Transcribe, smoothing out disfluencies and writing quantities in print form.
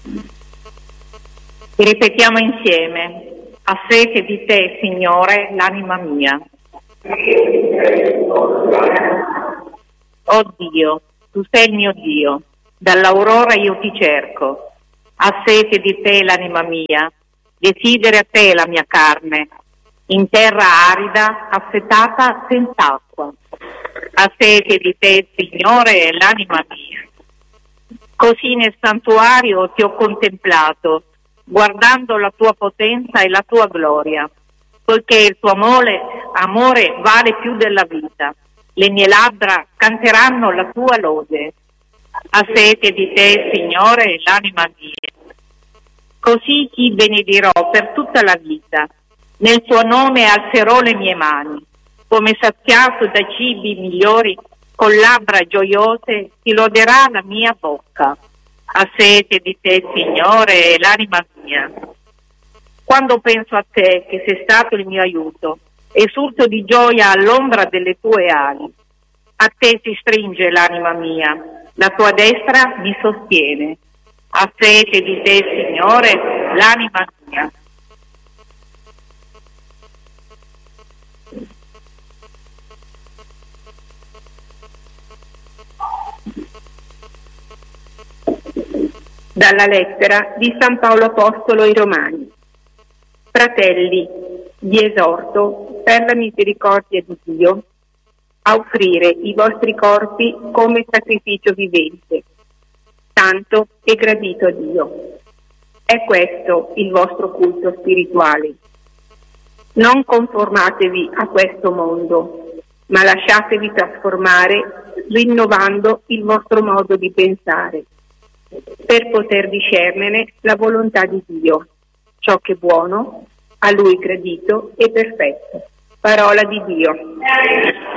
Ripetiamo insieme: ha sete di te, Signore, l'anima mia. Oh Dio, tu sei il mio Dio, dall'aurora io ti cerco. Ha sete di te l'anima mia, desidera te la mia carne, in terra arida, assetata senza acqua. Ha sete di te, Signore, l'anima mia. Così nel santuario ti ho contemplato, guardando la tua potenza e la tua gloria, poiché il tuo amore vale più della vita. Le mie labbra canteranno la tua lode. Ha sete di te, Signore, l'anima mia. Così ti benedirò per tutta la vita. Nel tuo nome alzerò le mie mani. Come saziato da cibi migliori, con labbra gioiose ti loderà la mia bocca. Ha sete di te, Signore, l'anima mia. Quando penso a te, che sei stato il mio aiuto, esulto di gioia all'ombra delle tue ali. A te si stringe l'anima mia, la tua destra mi sostiene. Ha sete di te, Signore, l'anima mia. Dalla lettera di San Paolo Apostolo ai Romani. Fratelli, vi esorto, per la misericordia di Dio, a offrire i vostri corpi come sacrificio vivente, santo e gradito a Dio. È questo il vostro culto spirituale. Non conformatevi a questo mondo, ma lasciatevi trasformare rinnovando il vostro modo di pensare, per poter discernere la volontà di Dio, ciò che è buono, a Lui gradito e perfetto. Parola di Dio.